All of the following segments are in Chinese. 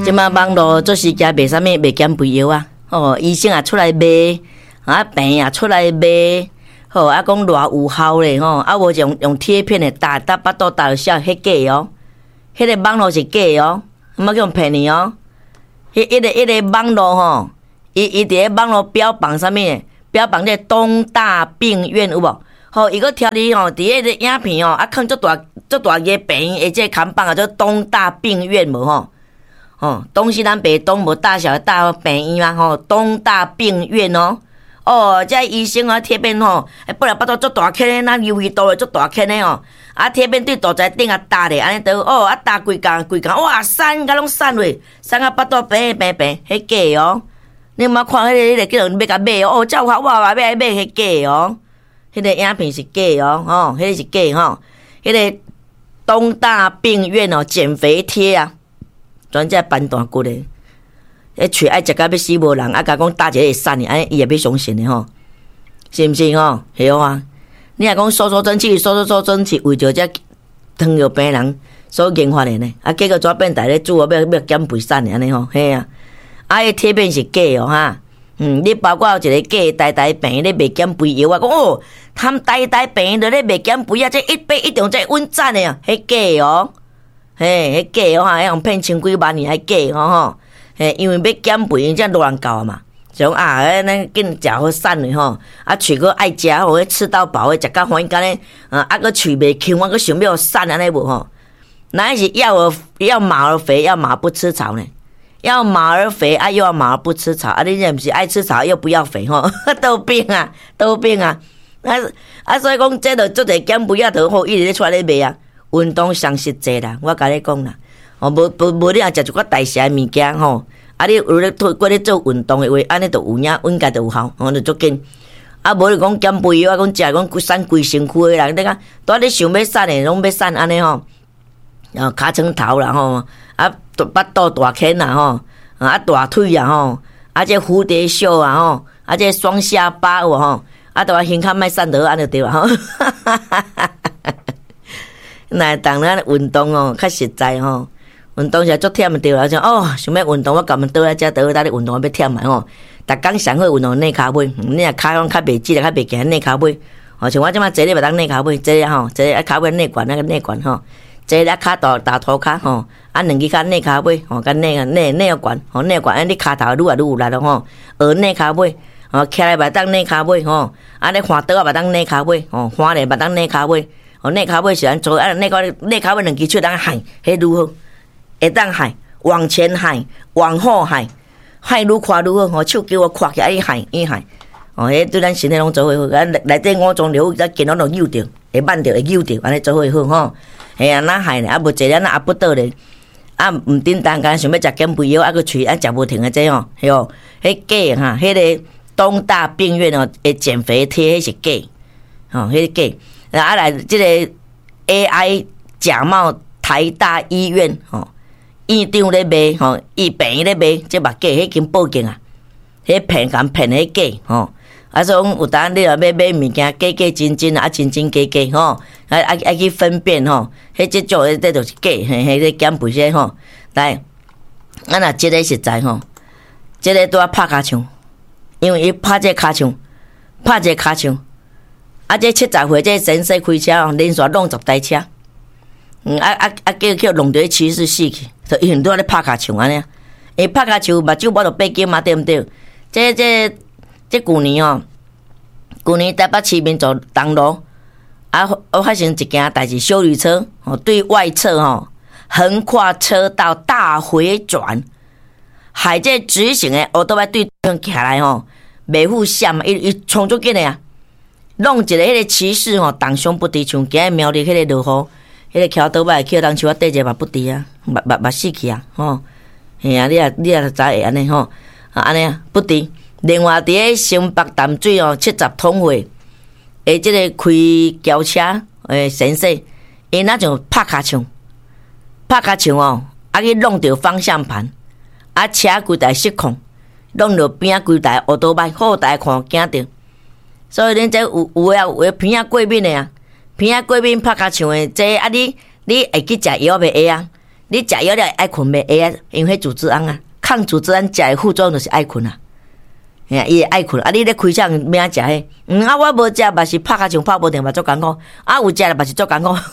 即马网络做时间卖啥物卖减肥药啊，医生也出来卖，病也出来卖，讲偌有效咧无用贴片的打巴肚打笑，迄假哦，迄个网络是假哦，莫叫人骗你哦。迄个网络伊伫咧网络标榜啥物？标榜这东大病院有无？伊个挑你伫迄个影片放足大个病院，这看板叫东大病院无东是咱北东无大小的大病院嘛东大病院这医生贴片本来巴肚足大颗的，咱鱿鱼肚的足大颗的贴片对肚脐顶打咧，安尼都打规工哇散甲拢散落，散啊巴肚平，迄假你莫看迄个叫人要甲买这有效我嘛要来买迄假迄个影片是假迄个是假迄个东大病院减肥贴啊，专在搬大骨的，喙爱食甲要死无人，甲讲打一个会散的，安尼伊也要相信的是毋是系啊？你若讲收真气，为着这糖尿病人所研发的呢，结果怎变大咧煮要减肥散的安尼嘿啊！伊贴片是假你包括有一个假呆病咧卖减肥药讲他呆病咧卖减肥这一定这稳赚的迄假迄假迄用骗千几万年还假因为要减肥这乱搞嘛，像咱紧食好瘦的喙佫爱食迄吃到饱的，食到欢喜干咧佫喙袂轻，我佫想要瘦安尼无那是要马儿肥，要马不吃草呢。要马儿肥又要马儿不吃草你这不是爱吃草又不要肥都病啊所以讲这就做者减肥就一直咧出来咧卖啊，运动上实际啦，我甲你讲啦无你若食一寡代谢的物件你有咧过咧做运动的话，安尼就有影应该就有效就足紧无你讲减肥药讲食讲瘦规身躯的人，你看拄咧想要瘦的拢要瘦安尼尻川头啦巴肚大坑啦大腿啊这蝴蝶袖啊这双下巴有都要胸口莫瘦得安就对啦那当然运动较实在运动是足忝对啦，想要运动我甘倒来遮倒咧运动我要忝嘛逐工上好运动内骹尾，你若骹较袂直较袂行内骹尾像我即马坐咧袂当内骹尾，坐咧坐咧骹尾内悬那个内悬坐咧骹大涂骹两支骹内骹尾甲内悬内悬你骹头愈来愈有力咯学内骹尾徛咧袂当内骹尾咧翻倒袂当内骹尾翻咧袂当内骹尾内骹尾是安做内骹尾两支手当喊，迄如何会当喊往前喊往后喊愈快愈好手叫我跨起来伊喊迄对咱身体拢做伙好，内底五脏六腑咱健康拢扭着，会慢着会扭着，安尼做伙好哪害呢？无坐咧那不倒咧，毋叮当干想要食减肥药，佫喙食无停的这迄假迄个东大病院的减肥贴迄是假迄个假，来这个 AI 假冒台大医院院长咧卖医病院咧卖，这嘛假，迄经报警啊，迄骗迄假所以讲有当你若要买物件，假真真真假去分辨迄即种这就是假，迄个减肥些来，若即个实在即个拄啊拍骹枪，因为伊拍这骹枪，这70岁这先生开车连续弄10台车，叫弄着骑士死去，就伊拄啊咧拍骹枪安尼，伊拍骹枪目睭无就八斤嘛，对毋对？这旧年台北市民走东路发生一件代志，休旅车对外侧横跨车道大回转，害这直行的奥多巴对向起来袂赴闪伊冲足紧的啊，弄一个迄个骑士当伤不治，像今日苗栗迄个落雨，迄个桥倒摆去当树啊缀者嘛不治啊，嘛死去啊嘿啊，你也知会安尼安尼不治。另外，伫咧新北淡水70通会，即个开轿车先生，伊那种拍骹枪去弄着方向盘，车规台失控，弄着边规台奥多摆后台看惊着，所以恁这有偏过面的啊，偏过面拍骹枪的，这你会去食药袂会啊？ 你食药了爱困袂？会啊，因为迄组织胺啊，抗组织胺食的副作用就是爱困啊。哎呀，伊会爱困啊！你咧开枪咩啊食迄？我无食，嘛是拍甲像拍无定嘛足艰苦。有食了嘛是足艰苦。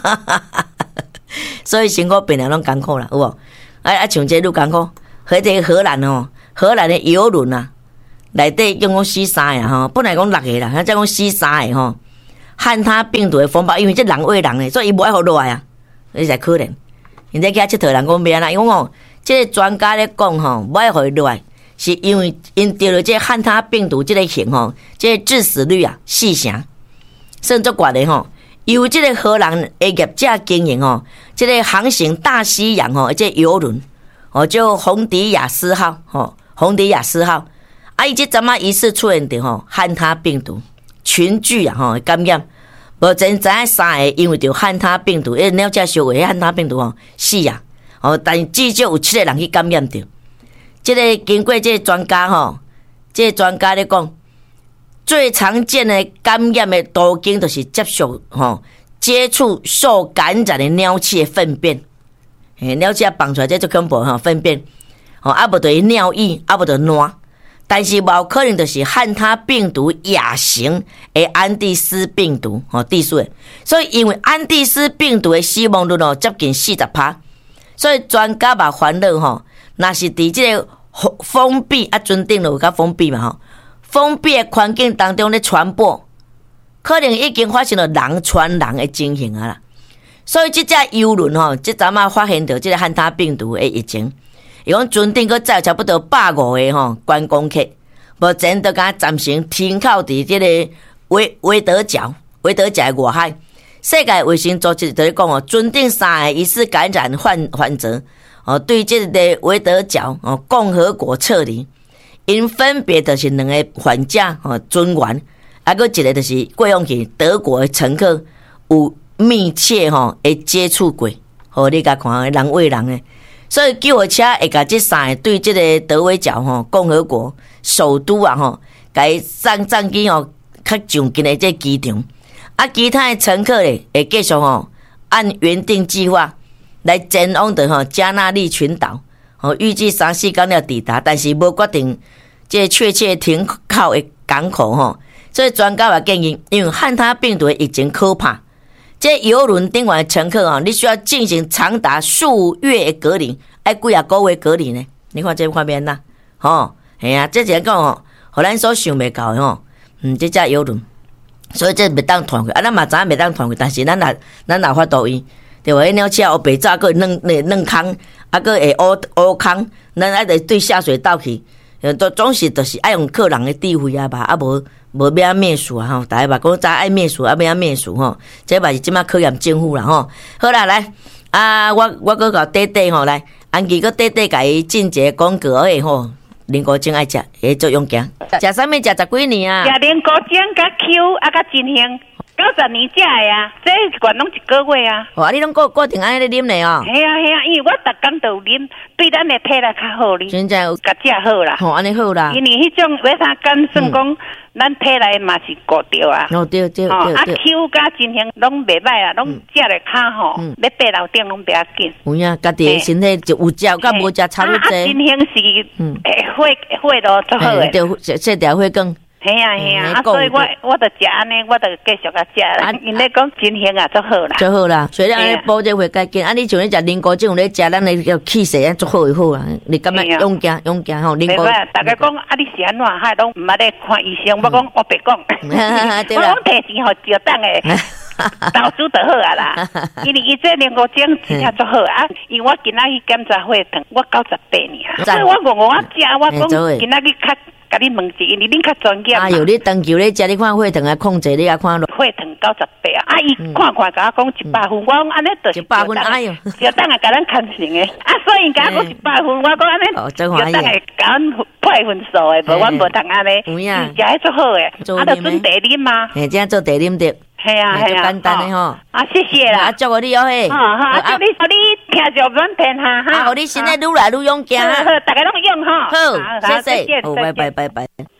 所以身躯病人拢艰苦啦，有无？像这愈艰苦。迄个荷兰哦，荷兰的游轮啊，内底讲死3个吼，本来讲6个啦，再讲死3个吼。汉他病毒的风暴，因为这人喂人诶，所以伊无爱互落来啊，你才可能。现在去佚佗人讲咩啦？因为这个专家咧讲吼，无爱互伊落来。是因为因得了这汉他病毒这个型吼，这个致死率啊4成，甚至高的吼。由这个荷兰的业者经营吼，这个航行大西洋吼，这游轮哦，叫洪迪亚斯号吼，洪迪亚斯号，伊这阵疑似出现的吼汉他病毒群聚啊吼感染，无真知影3个因为着汉他病毒，因了解小话汉他病毒吼死啊，哦，但至少有7个人去感染着。这个经过这个专家吼，这个专家咧讲，最常见的感染的途径就是接触受感染的鸟鼠的粪便，鸟鼠放出来这就恐怖吼，粪便，无就是尿液，无就是烂，但是无可能就是汉他病毒亚型的安第斯病毒地数的，所以因为安第斯病毒的死亡率接近40%，所以专家嘛烦恼吼。那是伫这个封闭尊顶有甲封闭嘛吼，封闭的环境当中咧传播，可能已经发生了人传人的情形啊啦。所以这只游轮吼，这阵发现到这个汉他病毒的疫情，伊讲船顶佮载差不多150个吼观光客，目前都甲暂时停靠伫这个维德角的外海。世界卫生组织就咧讲哦，船顶3个疑似感染患者。对这个维德角共和国撤离，因分别就是2个患者船员，个一个就是过往去德国的乘客有密切会接触过，你甲看人喂人的，所以救护车会甲这3个对这个德维角共和国首都啊甲伊送去较上近的这机场，其他的乘客咧会继续按原定计划。来前往的加那利群岛，预计3-4天了抵达，但是无决定这确切停靠的港口所以专家也建议，因为汉他病毒的疫情可怕，这邮轮顶端的乘客你需要进行长达数月的隔离，几啊个月隔离呢？你看这画面啦，系啊，这个讲互咱所想袂到的这只邮轮，所以这袂当团去，咱嘛知影袂当团去，但是咱也法度伊。对吧？鸟车有白炸，个弄空，个会乌空，咱爱对下水道去，都总是就是爱用客人的智慧啊吧，无要灭鼠啊吼，大家吧讲早爱灭鼠，要灭鼠吼，这嘛是即马考验政府啦吼。好啦，来我搁甲短短吼来，安琪搁短短甲伊进节广告诶吼，林国正爱食，会做用行，食啥物？食10几年啊？ 食林国正甲 Q 甲真香。90年食的啊，这罐拢1个月啊。 你拢固定安尼咧啉咧哦？ 系啊，因为我逐工都有啉，对咱的体力较好哩。 真正有甲食好啦。 安尼好啦。 因为迄种买啥干算讲，咱体内嘛是顾着啊。 对。 Q 甲真香拢袂歹啊，拢食咧较好，要爬楼顶拢袂要紧。 有影，家己身体就有食甲无食差不多。 真香是血咯最好诶。 对，这条血更。 系啊，所以我就食安尼，我就继续甲食。因咧讲真香啊，足好啦， 足好啦。所以安尼补这会较紧。你像你食林果种咧食，咱的气势足好就好啊。你感觉勇敢吼？林果。 大家讲你是安怎？还拢毋捌咧看医生，我讲我别讲。我讲摕钱互就当诶。投资就好啊啦，因为伊这林果种真正足好啊。因为我今仔去检查血糖，我98尔，所以我食，我讲今仔日较。甲你问一下，因为恁较专业嘛。 你长久咧食，你看血糖啊控制，你啊看血糖98啊！伊看甲我讲100分，我讲安尼就是 100分，哎哟， 就等下甲咱看成诶。所以甲我100分，我讲安尼，就等下甲咱配分数诶，无阮无通安尼。有影，食迄足好诶，就准茶啉嘛。 这样做茶啉着。 系啊， 简单的吼。 谢谢啦。 祝你哦嘿。 祝你听着软片哈哈。 互你身体愈来愈勇敢。 好，大家拢用哈。 好，谢谢。拜拜。 8出几。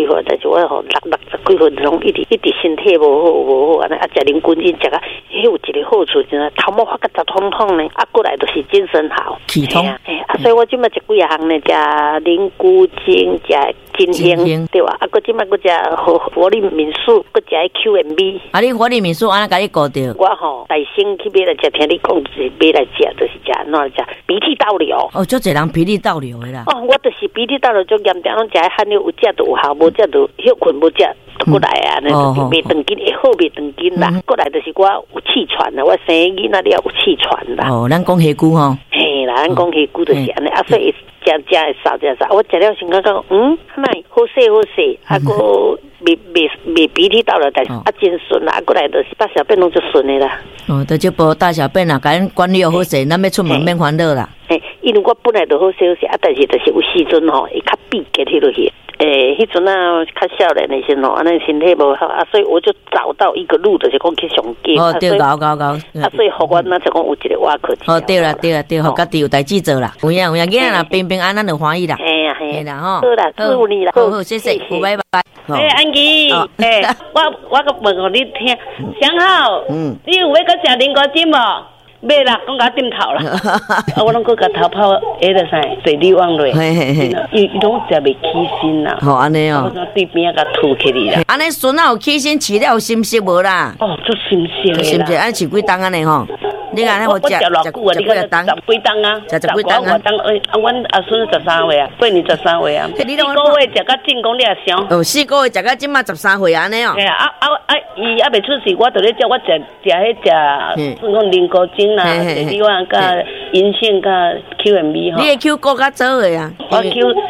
几岁，但是我吼60几岁拢一直身体无好安尼，啊，食人参饮食啊，迄有一个好处就是头毛发个杂通通呢，啊，过来就是精神好， 气通。 所以我即摆食几项呢，食灵菇精，食金香，对吧？啊，搁即摆搁食活力民宿，搁食 QMB。 啊，你活力民宿安怎甲你搞着？ 我吼大先去买来食，听你讲就是买来食，就是食安怎食鼻涕倒流。 哦，足侪人鼻涕倒流的啦。 哦，我就是鼻涕倒流足严重，拢食汗流，有食就有效，无食就休困，无食。过来啊，那袂长筋，会好袂长筋啦。过来就是我有气喘啦，我生囡仔了有气喘啦。 哦，咱讲虾骨吼。 嘿啦，咱讲虾骨就是安尼，啊，所以食会少。我食了先感觉，奈好势，啊个未鼻涕倒了，但是啊真顺啦，过来就是大小便拢就顺的啦。 哦，就这波大小便啦，甲咱管理好势，咱要出门免烦恼啦。 因为我本来就好休息啊，但是就是有时阵吼，会较闭结迄落去。迄阵啊，较少年的时候，安尼身体无好啊，所以我就找到一个路，就是讲去上街。 哦，对，搞。 啊，所以互我那就讲有一个瓦课。 哦，对啦，互家己有代志做啦。有影，囡仔啦，平安咱就欢喜啦。 嘿啦吼。 好啦，祝福你啦。 好，谢谢，拜拜。 安琪，我个问互你听，想好，你有要搁食灵果精无？买啦，讲甲点头啦，我拢搁甲头泡迄个啥水利网落，伊拢食袂起身啦。 好安尼哦， 我对边甲吐起哩啦。 安尼孙仔有起身饲了有心息无啦？ 哦，足心息啦。 心息，安饲几冬安尼吼？你看我食偌久啊？你个10几冬啊？ 食几冬啊？ 阮阿孙13岁啊，过年13岁啊。你4个月食到进攻你也想？ 哦，4个月食到即马13岁安尼哦。 嘿啊，伊还袂出世，我就咧叫我食迄算讲灵果精啦，你话甲银杏甲 QMB 吼。 你的 Q 够较早的啊？ 我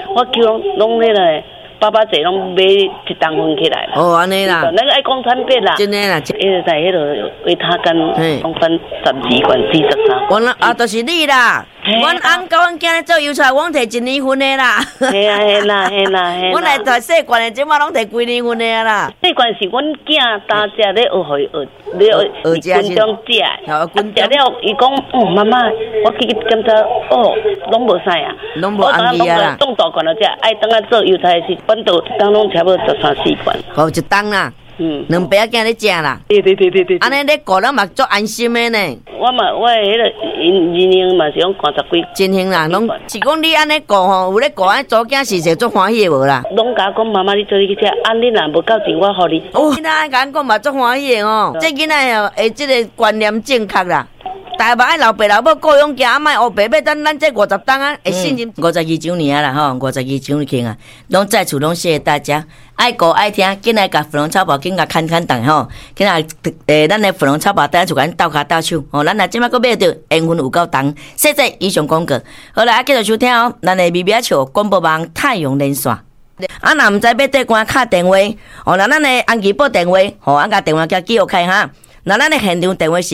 Q 拢迄个。爸济拢买一担分起来啦。 哦，安尼啦。 那个爱讲产品啦。 真诶啦。 在迄个维他干讲分12罐43。 我啊，就是你啦。阮翁甲阮囝咧做油菜，阮摕1年份的啦。 嘿啦。 阮来摕细罐的，即马拢摕几年份的啦。 细罐是阮囝大只咧学军中食。食了，伊讲，妈妈，我去检查，拢无啥啊。 拢无安尼啊啦。 冻大罐了只，爱等下做油菜是。阮都当拢差不多13、14罐， 好一当啦，2杯仔囝咧食啦， 对， 安尼咧顾咱嘛足安心的呢。 我迄个人用嘛是讲50几， 真行啦，拢是讲你安尼顾吼，有咧顾安做囝是足欢喜的无啦。 拢甲讲妈妈你做你去食，你若无够钱我互你。 囡仔甲讲嘛足欢喜的哦，这囡仔哦，即个观念正确啦。大爸爱老爸老母各样行，莫黑白要咱这50当啊，会信任52周年啦吼，52周年啊，拢在厝拢谢谢大家，爱顾爱听，紧来甲芙蓉草包紧甲看档吼，紧来咱的芙蓉草包等下就甲咱斗骹斗手吼，咱若即摆佫买着缘分有够重，谢谢以上广告，好啦，继续收听哦，咱的咪咪笑广播网太阳连线。啊，若毋知要对官敲电话，哦，那咱的安琪报电话，吼，甲电话叫记录开哈。那咱的现场电话是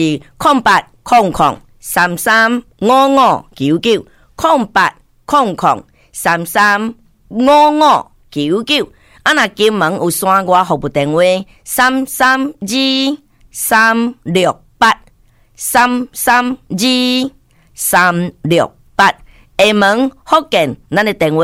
0800335599，0800335599。啊，若金门有山外服务电话332-368，332-368。厦门福建咱的电话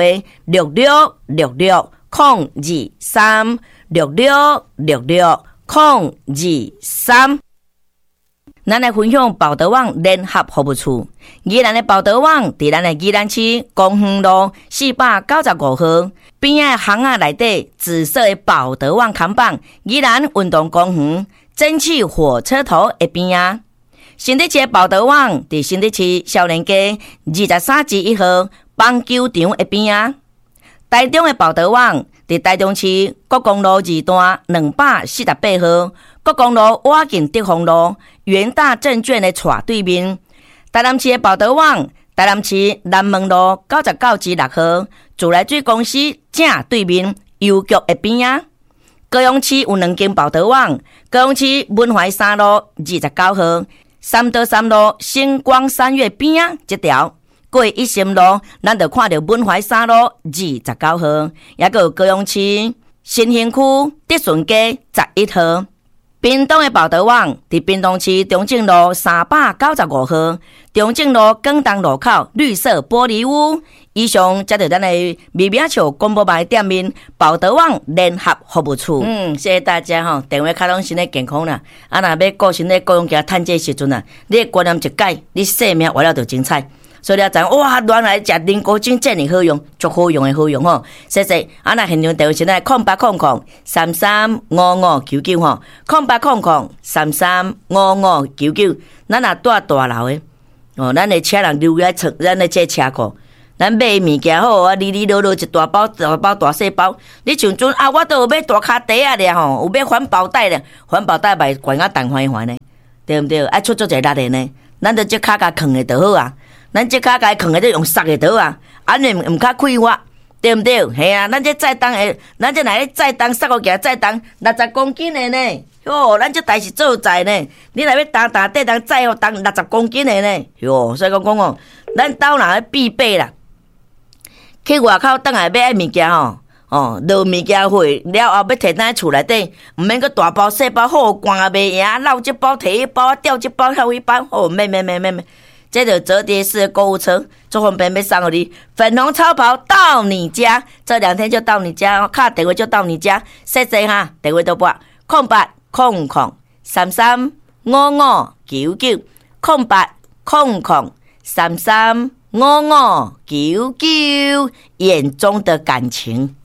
66660236660623。咱来分享报德网联合服务处，宜兰的报德网伫咱的宜兰市公园路495号边仔巷仔内底紫色的报德网看板，宜兰运动公园蒸汽火车头的边仔。新竹市的报德网伫新竹市少年街23-1号棒球场的边仔。台中的报德网伫台中市国公路2段248号国公路瓦近德丰路元大证券的斜对面。台南市的报德网台南市南门路99-6号自来水公司正对面邮局的边仔。高雄市有2间报德网，高雄市文怀3路29号三德3路星光三月边仔这条。过一心路，咱就看到文怀3路29号，也个高雄市新兴区德顺街11号。 屏东的报道网伫屏东市中正路395号，中正路广东路口绿色玻璃屋。以上才着咱的微名笑广播网店面报道网联合服务处。谢谢大家吼，电话卡拢身体健康啦。啊，若要顾身体顾用家趁这时阵啊，你的观念一改，你生命活了就精彩。所以了知哇，原来食菱果精这么好用，足好用的好用吼。谢谢。啊，那现场电话现在0800335599吼，0800335599。咱若住大楼的哦，咱的车人留来厝，咱的这车库。咱买物件好啊，里落一大包大细包。你像阵啊，我都有买大卡袋啊咧吼，有买环保袋咧，环保袋卖悬啊弹环环呢，对不对？爱出足侪力的呢，咱就这卡甲藏的就好啊，咱这卡甲藏的就用塞的就啊，安尼唔较快活，对不对？系啊，咱这载重的，咱这来载重塞个件载重60公斤的呢，哟，咱这台是做载呢，你来要担地重载哦，重60公斤的呢，哟，所以讲哦，咱岛人必备啦。去外口倒来买爱物件吼，落物件货了后要摕咱厝内底，毋免个大包细包好赶啊袂赢，绕这包摕迄包，吊这包跳迄包，哦，免，这就折叠式的购物车，做方便要送互你，粉红超跑到你家，这2天就到你家，卡电话就到你家，谢谢哈，电话都拨0800335599，0800335599，眼中的感情。